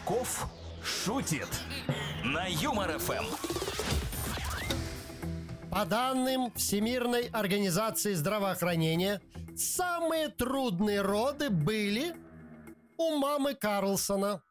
Кошельков шутит на Юмор ФМ. По данным Всемирной организации здравоохранения, самые трудные роды были у мамы Карлсона.